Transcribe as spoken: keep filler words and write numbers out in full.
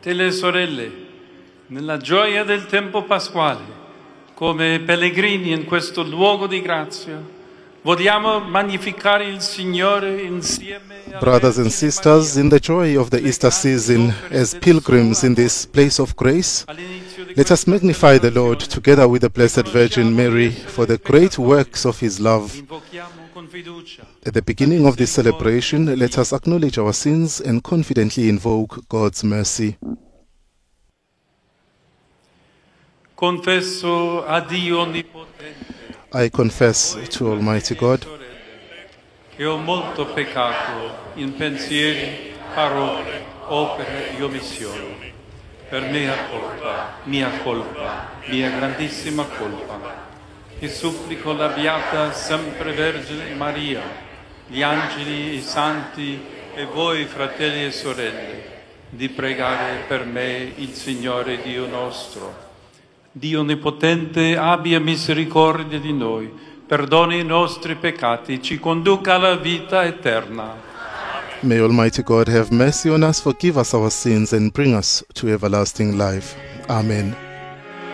Fratelli e sorelle, nella gioia del tempo pasquale, come pellegrini in questo luogo di grazia, vogliamo magnificare il Signore insieme. Brothers and sisters, in the joy of the Easter season, as pilgrims in this place of grace, let us magnify the Lord together with the Blessed Virgin Mary for the great works of His love. At the beginning of this celebration, let us acknowledge our sins and confidently invoke God's mercy. Confesso a Dio Onnipotente I confess to Almighty God che ho molto peccato in pensieri, parole, opere e omissioni. Per mia colpa, mia colpa, mia grandissima colpa. Ti supplico la Beata Sempre Vergine Maria, gli angeli, i santi e voi fratelli e sorelle, di pregare per me il Signore Dio nostro. Dio Onnipotente abbia misericordia di noi, perdoni i nostri peccati, ci conduca alla vita eterna. May Almighty God have mercy on us, forgive us our sins, and bring us to everlasting life. Amen.